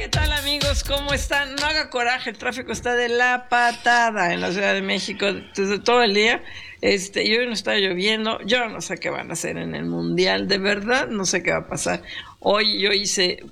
¿qué tal, amigos? ¿Cómo están? No haga coraje, el tráfico está de la patada en la Ciudad de México desde todo el día. Y hoy no está lloviendo. Yo no sé qué van a hacer en el Mundial, de verdad no sé qué va a pasar. Hoy yo hice,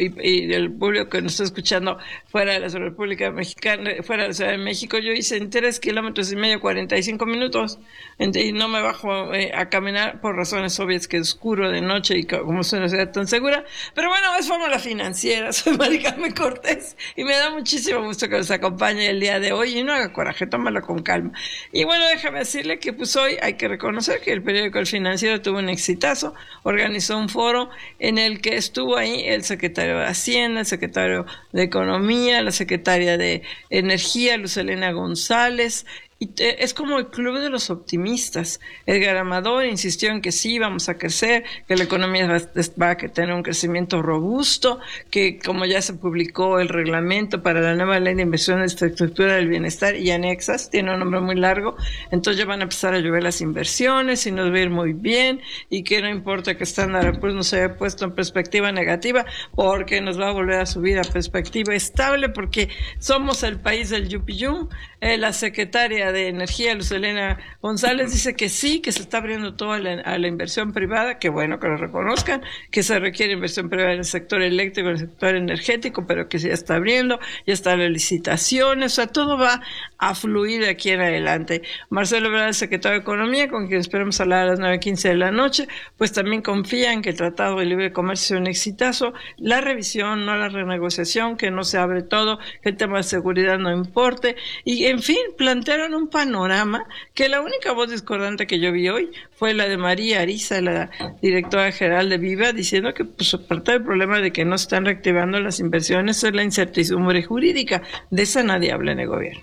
y el público que nos está escuchando fuera de la República Mexicana, fuera de la Ciudad de México, yo hice en 3 kilómetros y medio, 45 minutos, y no me bajo a caminar por razones obvias, que es oscuro de noche y como es una ciudad tan segura. Pero bueno, es Fórmula Financiera, soy Mari Carmen Cortés y me da muchísimo gusto que nos acompañe el día de hoy, y no haga coraje, tómalo con calma. Y bueno, déjame decirle que pues hoy hay que reconocer que el periódico El Financiero tuvo un exitazo, organizó un foro en el que estuvo ahí el secretario de Hacienda, el secretario de Economía, la secretaria de Energía, Luz Helena González. Y es como el club de los optimistas. Edgar Amador insistió en que sí, vamos a crecer, que la economía va a tener un crecimiento robusto, que como ya se publicó el reglamento para la nueva ley de inversión en infraestructura del bienestar y anexas, tiene un nombre muy largo, entonces ya van a empezar a llover las inversiones y nos va a ir muy bien, y que no importa que Standard & Poor's nos haya puesto en perspectiva negativa, porque nos va a volver a subir a perspectiva estable, porque somos el país del yupiyum. La secretaria de Energía, Luz Helena González, dice que sí, que se está abriendo todo a la inversión privada, que bueno que lo reconozcan, que se requiere inversión privada en el sector eléctrico, en el sector energético, pero que se ya está abriendo, ya están las licitaciones, o sea, todo va a fluir de aquí en adelante. Marcelo Ebrard, el secretario de Economía, con quien esperamos hablar a las 9:15 de la noche, pues también confía en que el Tratado de Libre Comercio sea un exitazo, la revisión, no la renegociación, que no se abre todo, que el tema de seguridad no importe, y en fin, plantearon un panorama que la única voz discordante que yo vi hoy fue la de María Ariza, la directora general de Viva, diciendo que pues parte del problema de que no están reactivando las inversiones es la incertidumbre jurídica. De esa nadie habla en el gobierno.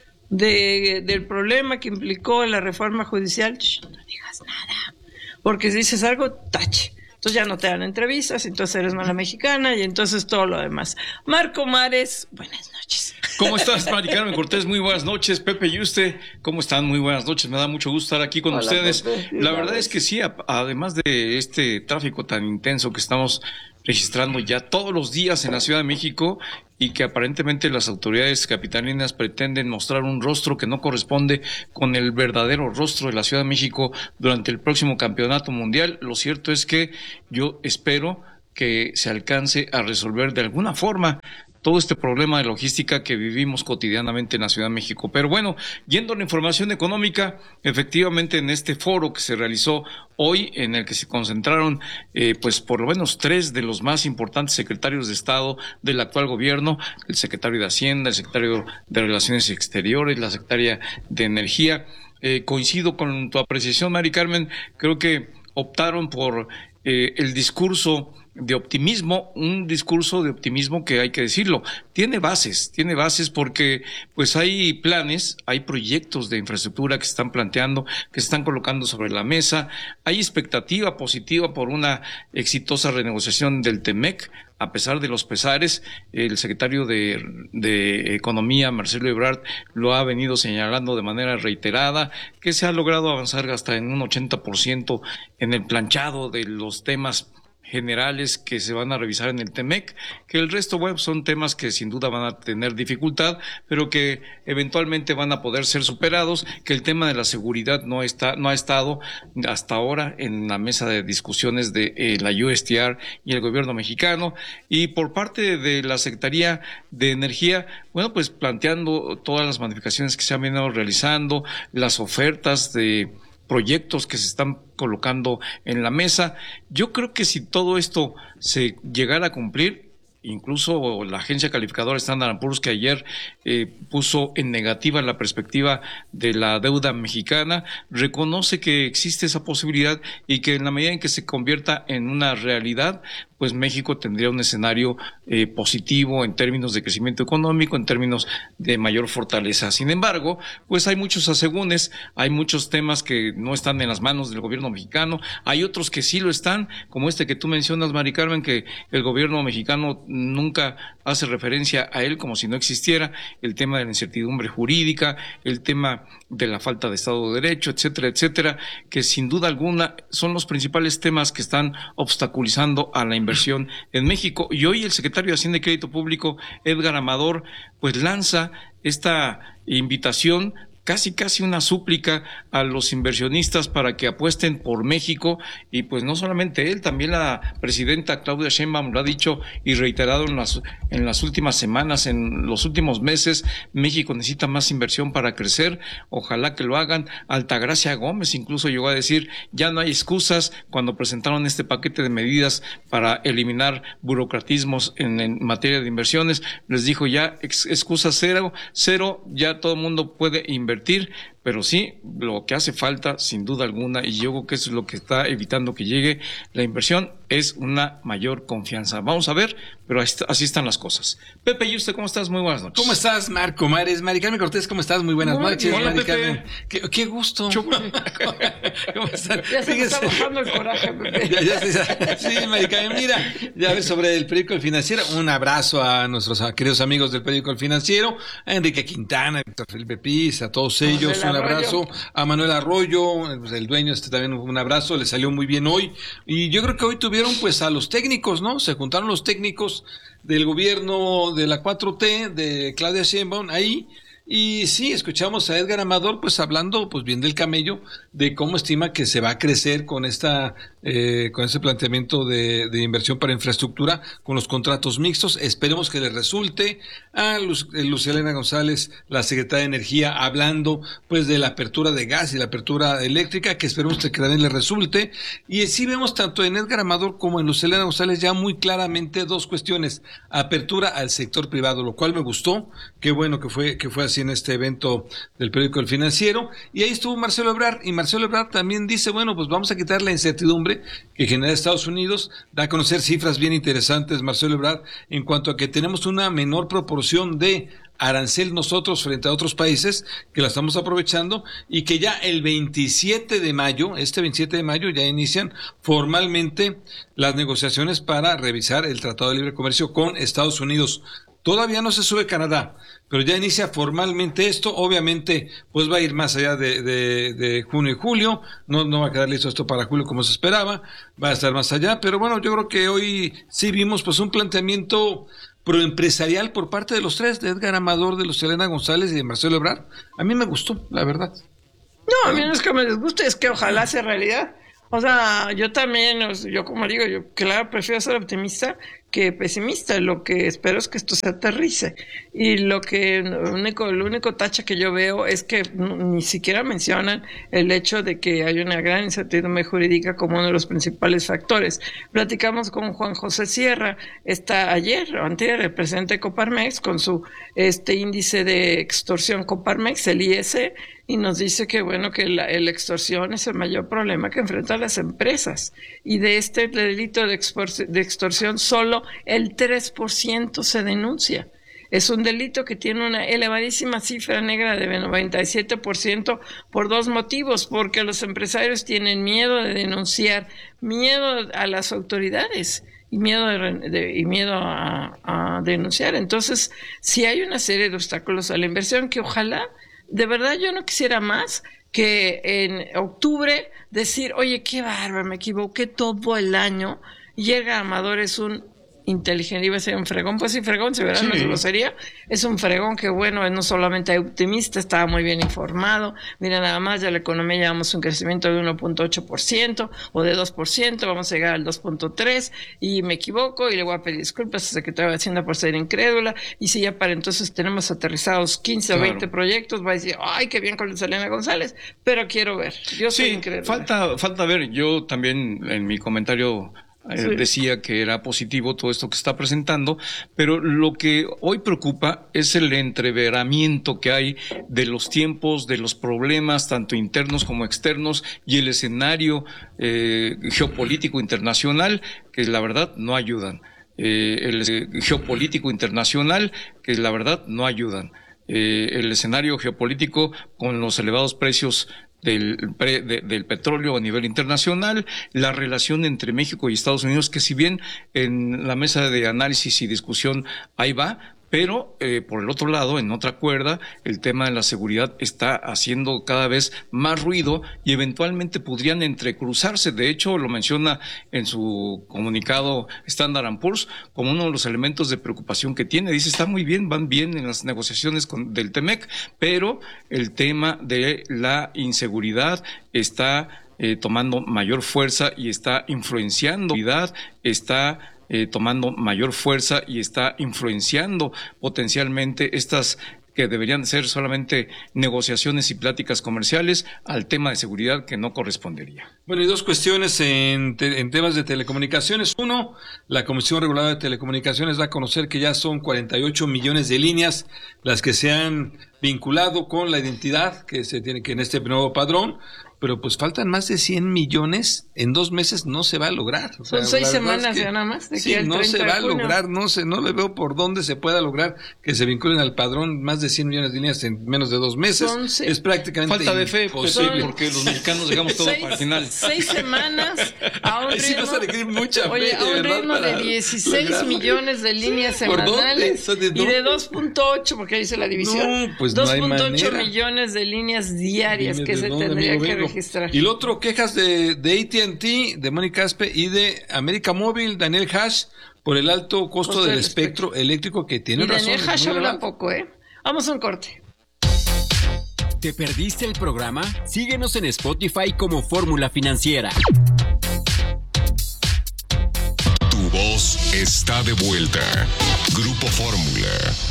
Del problema que implicó la reforma judicial, no digas nada, porque si dices algo, tache. Entonces ya no te dan entrevistas, entonces eres mala mexicana y entonces todo lo demás. Marco Mares, buenas noches. ¿Cómo estás, Mari Carmen Cortés? Muy buenas noches. Pepe y usted, ¿cómo están? Muy buenas noches. Me da mucho gusto estar aquí con ustedes. Pepe, la verdad es que sí, además de este tráfico tan intenso que estamos registrando ya todos los días en la Ciudad de México, y que aparentemente las autoridades capitalinas pretenden mostrar un rostro que no corresponde con el verdadero rostro de la Ciudad de México durante el próximo campeonato mundial, lo cierto es que yo espero que se alcance a resolver de alguna forma todo este problema de logística que vivimos cotidianamente en la Ciudad de México. Pero bueno, yendo a la información económica, efectivamente en este foro que se realizó hoy, en el que se concentraron pues por lo menos 3 de los más importantes secretarios de Estado del actual gobierno, el secretario de Hacienda, el secretario de Relaciones Exteriores, la secretaria de Energía. Coincido con tu apreciación, Mari Carmen, creo que optaron por el discurso de optimismo, un discurso de optimismo que hay que decirlo, tiene bases porque pues hay planes, hay proyectos de infraestructura que se están planteando, que se están colocando sobre la mesa, hay expectativa positiva por una exitosa renegociación del TEMEC. A pesar de los pesares, el secretario de Economía, Marcelo Ebrard, lo ha venido señalando de manera reiterada, que se ha logrado avanzar hasta en un 80% en el planchado de los temas generales que se van a revisar en el TEMEC, que el resto, bueno, son temas que sin duda van a tener dificultad, pero que eventualmente van a poder ser superados, que el tema de la seguridad no ha estado hasta ahora en la mesa de discusiones de la USTR y el gobierno mexicano, y por parte de la Secretaría de Energía, bueno, pues planteando todas las modificaciones que se han venido realizando, las ofertas de proyectos que se están colocando en la mesa. Yo creo que si todo esto se llegara a cumplir, incluso la agencia calificadora Standard & Poor's, que ayer puso en negativa la perspectiva de la deuda mexicana, reconoce que existe esa posibilidad y que en la medida en que se convierta en una realidad, pues México tendría un escenario positivo en términos de crecimiento económico, en términos de mayor fortaleza. Sin embargo, pues hay muchos asegúnes, hay muchos temas que no están en las manos del gobierno mexicano, hay otros que sí lo están, como este que tú mencionas, Mari Carmen, que el gobierno mexicano nunca hace referencia a él como si no existiera, el tema de la incertidumbre jurídica, el tema de la falta de Estado de Derecho, etcétera, etcétera, que sin duda alguna son los principales temas que están obstaculizando a la inversión inversión en México. Y hoy el secretario de Hacienda y Crédito Público, Edgar Amador, pues lanza esta invitación, casi una súplica a los inversionistas para que apuesten por México. Y pues no solamente él, también la presidenta Claudia Sheinbaum lo ha dicho y reiterado en las últimas semanas, en los últimos meses. México necesita más inversión para crecer, ojalá que lo hagan. Altagracia Gómez incluso llegó a decir, ya no hay excusas, cuando presentaron este paquete de medidas para eliminar burocratismos en materia de inversiones, les dijo ya excusas cero, ya todo el mundo puede invertir, pero sí, lo que hace falta, sin duda alguna, y yo creo que eso es lo que está evitando que llegue la inversión, es una mayor confianza. Vamos a ver, pero así están las cosas. Pepe, ¿y usted cómo estás? Muy buenas noches. ¿Cómo estás, Marco Mares? Mari Carmen Cortés, ¿cómo estás? Muy buenas noches. Hola, Mari Pepe. Carmen. Qué gusto. ¿Cómo están? Ya se me está bajando el coraje, Pepe. Sí, Mari Carmen, mira, ya ves sobre el periódico El Financiero. Un abrazo a nuestros queridos amigos del periódico El Financiero, a Enrique Quintana, a Víctor Felipe Piz, a todos ellos, un abrazo. A Manuel Arroyo, el dueño, también un abrazo, le salió muy bien hoy. Y yo creo que hoy tuvieron pues a los técnicos, ¿no? Se juntaron los técnicos del gobierno de la 4T, de Claudia Sheinbaum, ahí. Y sí, escuchamos a Edgar Amador pues hablando pues bien del camello, de cómo estima que se va a crecer con con ese planteamiento de inversión para infraestructura, con los contratos mixtos. Esperemos que les resulte. A Lucía Elena González, la secretaria de Energía, hablando pues de la apertura de gas y la apertura eléctrica, que esperemos que también les resulte. Y sí vemos tanto en Edgar Amador como en Lucía Elena González ya muy claramente dos cuestiones: apertura al sector privado, lo cual me gustó. Qué bueno que fue así en este evento del periódico El Financiero. Y ahí estuvo Marcelo Ebrard, y Marcelo Ebrard también dice, bueno, pues vamos a quitar la incertidumbre que genera Estados Unidos. Da a conocer cifras bien interesantes Marcelo Ebrard en cuanto a que tenemos una menor proporción de arancel nosotros frente a otros países, que la estamos aprovechando, y que ya el 27 de mayo, ya inician formalmente las negociaciones para revisar el Tratado de Libre Comercio con Estados Unidos. Todavía no se sube Canadá, pero ya inicia formalmente esto. Obviamente, pues va a ir más allá de junio y julio. No va a quedar listo esto para julio como se esperaba. Va a estar más allá. Pero bueno, yo creo que hoy sí vimos pues un planteamiento proempresarial por parte de los tres, de Edgar Amador, de Lucía Elena González y de Marcelo Ebrard. A mí me gustó, la verdad. No, a mí no es que me disguste, es que ojalá sea realidad. O sea, yo también, yo como digo, yo claro, prefiero ser optimista que pesimista. Lo que espero es que esto se aterrice. Y lo único tacha que yo veo es que ni siquiera mencionan el hecho de que hay una gran incertidumbre jurídica como uno de los principales factores. Platicamos con Juan José Sierra ayer o antier, el presidente de Coparmex, con su índice de extorsión Coparmex, el IS, y nos dice que bueno, que la extorsión es el mayor problema que enfrentan las empresas. Y de este delito de extorsión solo el 3% se denuncia. Es un delito que tiene una elevadísima cifra negra de 97% por dos motivos: porque los empresarios tienen miedo de denunciar, miedo a las autoridades y miedo a denunciar. Entonces, sí hay una serie de obstáculos a la inversión que ojalá, de verdad yo no quisiera más que en octubre decir, oye, qué bárbaro, me equivoqué todo el año. Llega Amador, es un inteligente, iba a ser un fregón, pues sí, fregón, se verá, sí. No se lo sería. Es un fregón que, bueno, no solamente optimista, estaba muy bien informado. Mira, nada más, ya la economía llevamos un crecimiento de 1.8% o de 2%, vamos a llegar al 2.3%, y me equivoco y le voy a pedir disculpas al secretario de Hacienda por ser incrédula. Y si ya para entonces tenemos aterrizados 15 o 20 proyectos, va a decir, ay, qué bien con Selena González, pero quiero ver. Yo soy incrédula. Falta ver. Yo también en mi comentario decía que era positivo todo esto que está presentando, pero lo que hoy preocupa es el entreveramiento que hay de los tiempos, de los problemas, tanto internos como externos, y el escenario geopolítico internacional, que la verdad no ayudan. El geopolítico internacional, que la verdad no ayudan. El escenario geopolítico con los elevados precios del petróleo a nivel internacional, la relación entre México y Estados Unidos, que si bien en la mesa de análisis y discusión ahí va, Pero por el otro lado, en otra cuerda, el tema de la seguridad está haciendo cada vez más ruido y eventualmente podrían entrecruzarse. De hecho, lo menciona en su comunicado Standard & Poor's como uno de los elementos de preocupación que tiene. Dice, está muy bien, van bien en las negociaciones del TEMEC, pero el tema de la inseguridad está tomando mayor fuerza y está influenciando potencialmente estas que deberían ser solamente negociaciones y pláticas comerciales al tema de seguridad que no correspondería. Bueno, y dos cuestiones en temas de telecomunicaciones. Uno, la Comisión Reguladora de Telecomunicaciones da a conocer que ya son 48 millones de líneas las que se han vinculado con la identidad que se tiene que en este nuevo padrón, pero pues faltan más de 100 millones, en 2 meses no se va a lograr. O sea, son 6 semanas ya nada más. Sí, no se va a lograr, no le veo por dónde se pueda lograr que se vinculen al padrón más de 100 millones de líneas en menos de 2 meses. Es prácticamente falta de fe, pues sí, porque los mexicanos dejamos todo para el final. 6 semanas a un ritmo, sí vas a requerir mucha fe, a un ritmo de 16 millones de líneas semanales y de 2.8, porque ahí dice la división. No, pues 2.8 millones de líneas diarias que se tendría que registrar. Y lo otro, quejas de AT&T, de Mónica Aspe y de América Móvil, Daniel Hash, por el alto costo del espectro eléctrico que tiene razón. Daniel Hash habla poco, Vamos a un corte. ¿Te perdiste el programa? Síguenos en Spotify como Fórmula Financiera. Tu voz está de vuelta. Grupo Fórmula.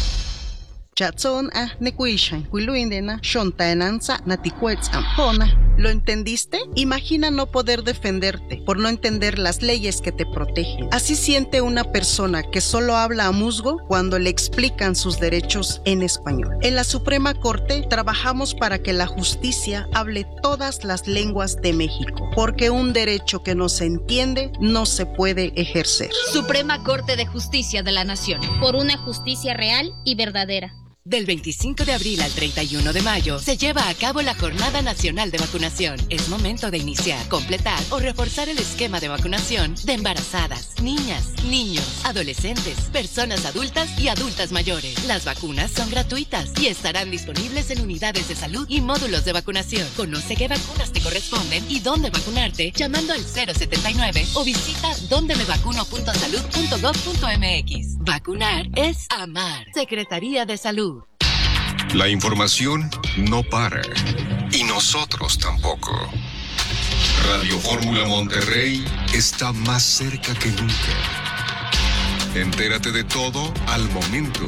¿Lo entendiste? Imagina no poder defenderte por no entender las leyes que te protegen. Así siente una persona que solo habla a musgo cuando le explican sus derechos en español. En la Suprema Corte trabajamos para que la justicia hable todas las lenguas de México, porque un derecho que no se entiende no se puede ejercer. Suprema Corte de Justicia de la Nación. Por una justicia real y verdadera. Del 25 de abril al 31 de mayo se lleva a cabo la Jornada Nacional de Vacunación. Es momento de iniciar, completar o reforzar el esquema de vacunación de embarazadas, niñas, niños, adolescentes, personas adultas y adultas mayores. Las vacunas son gratuitas y estarán disponibles en unidades de salud y módulos de vacunación. Conoce qué vacunas te corresponden y dónde vacunarte llamando al 079 o visita dondemevacuno.salud.gov.mx. Vacunar es amar. Secretaría de Salud. La información no para. Y nosotros tampoco. Radio Fórmula Monterrey está más cerca que nunca. Entérate de todo al momento.